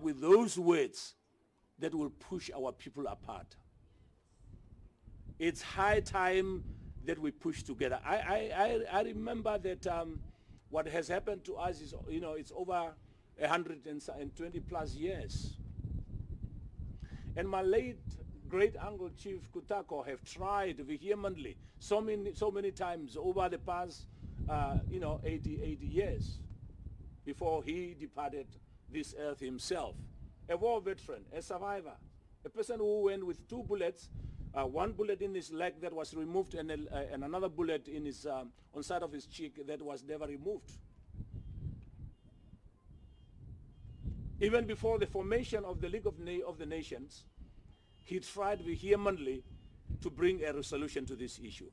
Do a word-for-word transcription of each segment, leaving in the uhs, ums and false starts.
with those words that will push our people apart. It's high time that we push together. I, I, I, I remember that um, what has happened to us is, you know, it's over one hundred twenty plus years. And my late great uncle Chief Kutako have tried vehemently so many, so many times over the past, uh, you know, eighty, eighty years before he departed this earth himself. A war veteran, a survivor, a person who went with two bullets, uh, one bullet in his leg that was removed and, a, uh, and another bullet in his, um, on side of his cheek that was never removed. Even before the formation of the League of, Na of the Nations, he tried vehemently to bring a resolution to this issue.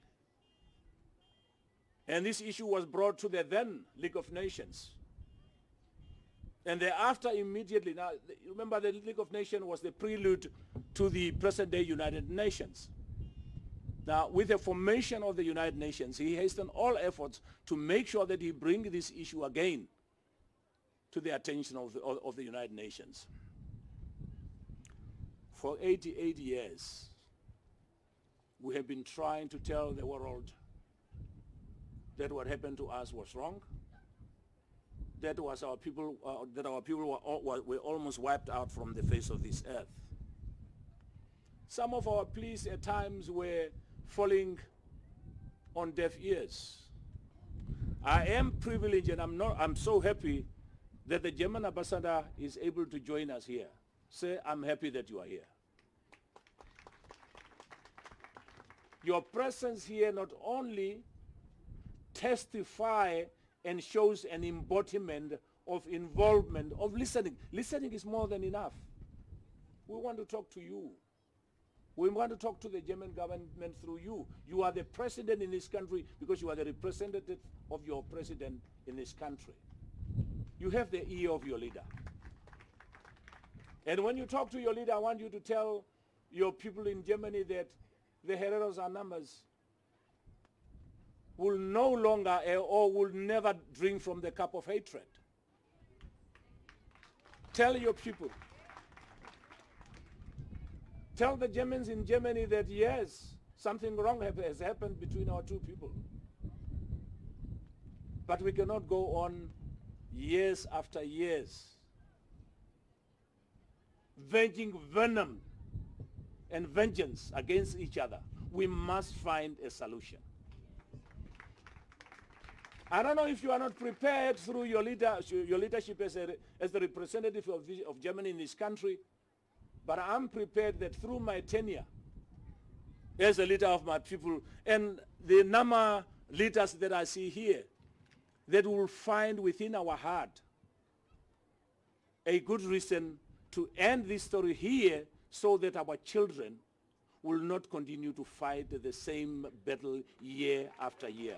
And this issue was brought to the then League of Nations. And thereafter, immediately, now remember the League of Nations was the prelude to the present-day United Nations. Now, with the formation of the United Nations, he hastened all efforts to make sure that he bring this issue again to the attention of the, of, of the United Nations. For eighty-eight years, we have been trying to tell the world that what happened to us was wrong, that was our people, uh, that our people were, were, were almost wiped out from the face of this earth. Some of our pleas at times were falling on deaf ears. I am privileged and I'm, not, I'm so happy that the German ambassador is able to join us here. Say, I'm happy that you are here. Your presence here not only testify and shows an embodiment of involvement, of listening. Listening is more than enough. We want to talk to you. We want to talk to the German government through you. You are the president in this country because you are the representative of your president in this country. You have the ear of your leader. And when you talk to your leader, I want you to tell your people in Germany that the Herreros are numbers. Will no longer uh, or will never drink from the cup of hatred. Tell your people. Tell the Germans in Germany that yes, something wrong has happened between our two people. But we cannot go on years after years venging venom and vengeance against each other. We must find a solution. I don't know if you are not prepared through your, leader, your leadership as, a, as the representative of, the, of Germany in this country, but I'm prepared that through my tenure as a leader of my people and the number leaders that I see here, that will find within our heart a good reason to end this story here so that our children will not continue to fight the same battle year after year.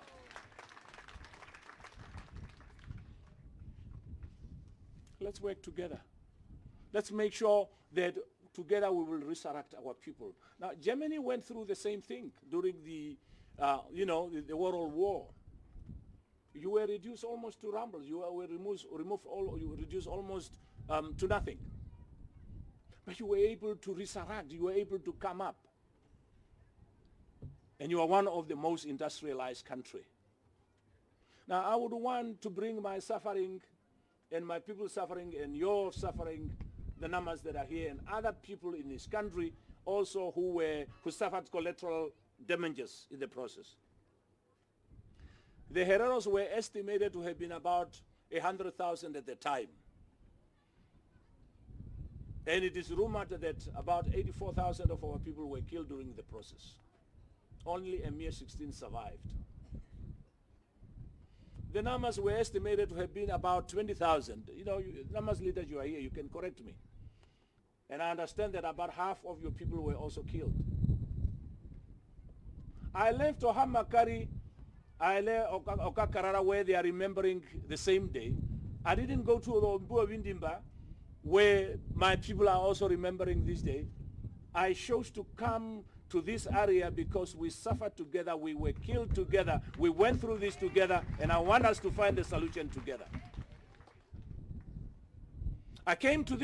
Let's work together. Let's make sure that together we will resurrect our people. Now, Germany went through the same thing during the, uh, you know, the, the World War. You were reduced almost to rumbles. You were removed, removed all, you were reduced almost um, to nothing. But you were able to resurrect. You were able to come up. And you are one of the most industrialized countries. Now, I would want to bring my suffering and my people suffering and your suffering, the numbers that are here, and other people in this country also who were who suffered collateral damages in the process. The Herreros were estimated to have been about one hundred thousand at the time. And it is rumored that about eighty-four thousand of our people were killed during the process. Only a mere sixteen survived. The numbers were estimated to have been about twenty thousand. You know, you, numbers leaders, you are here, you can correct me. And I understand that about half of your people were also killed. I left Ohamakari, I left Okakarara, where they are remembering the same day. I didn't go to Mbua Windimba, where my people are also remembering this day. I chose to come to this area because we suffered together, we were killed together, we went through this together, and I want us to find a solution together. I came to this